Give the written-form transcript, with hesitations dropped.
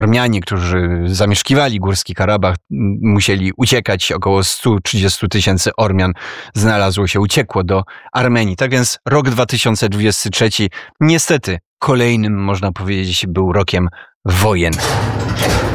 Ormianie, którzy zamieszkiwali Górski Karabach, musieli uciekać. Około 130 000 Ormian uciekło do Armenii. Tak więc rok 2023 niestety kolejnym, można powiedzieć, był rokiem wojen.